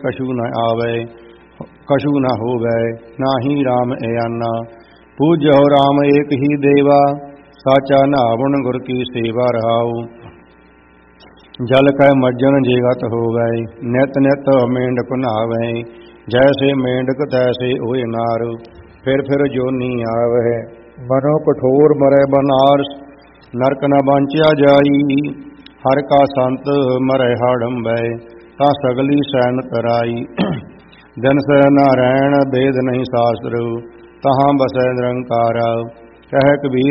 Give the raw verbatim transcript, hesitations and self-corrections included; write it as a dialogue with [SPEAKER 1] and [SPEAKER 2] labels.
[SPEAKER 1] कछु न आवे कछु न होवै, नाहि राम अयाना। पूज्य हो राम एक ही देवा, साचा नावण गुर की सेवा रहाऊ। जल कै मज्जन जेगत होवै, नित नित मेंढक नहावै। जैसे मेंढक तैसे होए नार, फिर फिर जोनी आवै। मनो कठोर मरै बनारस, नरक न बांचिया जाई। हर का संत मरै हाड़ंबै, ता सगली सैन तराई। दिन सह नारायण वेद नहीं शास्त्र, तहाँ बसै निरंकार। कह कबीर